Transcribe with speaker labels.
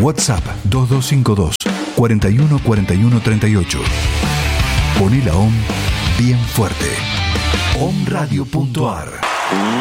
Speaker 1: WhatsApp 2252 41 41 38. Poné la OM bien fuerte. omradio.ar